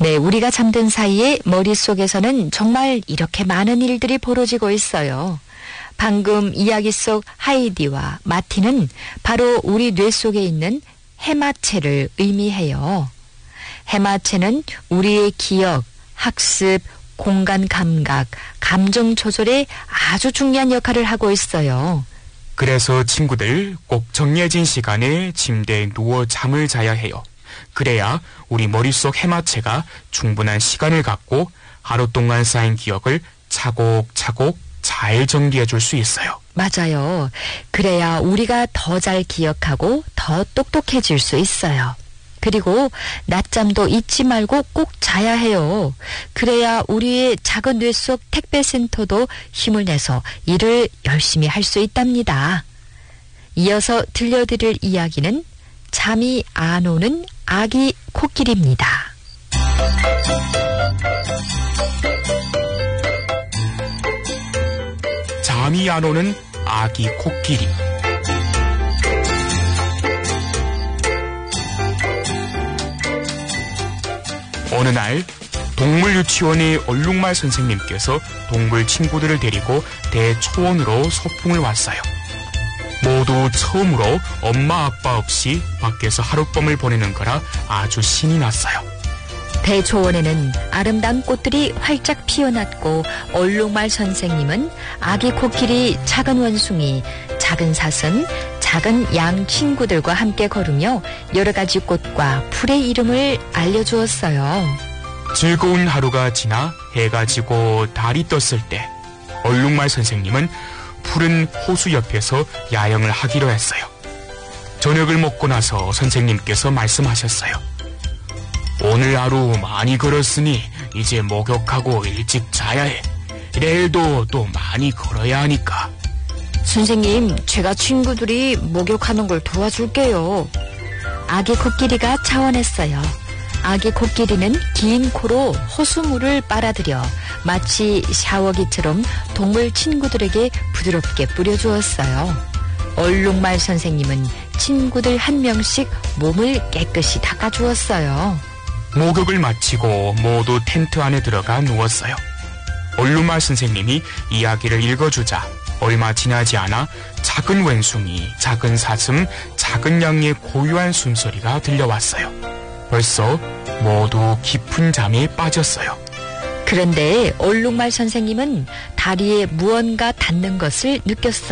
네, 우리가 잠든 사이에 머릿속에서는 정말 이렇게 많은 일들이 벌어지고 있어요. 방금 이야기 속 하이디와 마티는 바로 우리 뇌 속에 있는 해마체를 의미해요. 해마체는 우리의 기억, 학습, 공간 감각, 감정 조절에 아주 중요한 역할을 하고 있어요. 그래서 친구들 꼭 정해진 시간에 침대에 누워 잠을 자야 해요. 그래야 우리 머릿속 해마체가 충분한 시간을 갖고 하루 동안 쌓인 기억을 차곡차곡 잘 정리해 줄 수 있어요. 맞아요. 그래야 우리가 더 잘 기억하고 더 똑똑해질 수 있어요. 그리고 낮잠도 잊지 말고 꼭 자야 해요. 그래야 우리의 작은 뇌 속 택배센터도 힘을 내서 일을 열심히 할 수 있답니다. 이어서 들려드릴 이야기는 잠이 안 오는 아기 코끼리입니다. 잠이 안 오는 아기 코끼리. 어느 날 동물 유치원의 얼룩말 선생님께서 동물 친구들을 데리고 대초원으로 소풍을 왔어요. 모두 처음으로 엄마 아빠 없이 밖에서 하룻밤을 보내는 거라 아주 신이 났어요. 대초원에는 아름다운 꽃들이 활짝 피어났고 얼룩말 선생님은 아기 코끼리, 작은 원숭이, 작은 사슴, 작은 양 친구들과 함께 걸으며 여러 가지 꽃과 풀의 이름을 알려주었어요. 즐거운 하루가 지나 해가 지고 달이 떴을 때 얼룩말 선생님은 푸른 호수 옆에서 야영을 하기로 했어요. 저녁을 먹고 나서 선생님께서 말씀하셨어요. 오늘 하루 많이 걸었으니 이제 목욕하고 일찍 자야 해. 내일도 또 많이 걸어야 하니까. 선생님, 제가 친구들이 목욕하는 걸 도와줄게요. 아기 코끼리가 차원했어요. 아기 코끼리는 긴 코로 호수물을 빨아들여 마치 샤워기처럼 동물 친구들에게 부드럽게 뿌려주었어요. 얼룩말 선생님은 친구들 한 명씩 몸을 깨끗이 닦아주었어요. 목욕을 마치고 모두 텐트 안에 들어가 누웠어요. 얼룩말 선생님이 이야기를 읽어주자 얼마 지나지 않아 작은 원숭이, 작은 사슴, 작은 양의 고요한 숨소리가 들려왔어요. 벌써 모두 깊은 잠에 빠졌어요. 그런데 얼룩말 선생님은 다리에 무언가 닿는 것을 느꼈어요.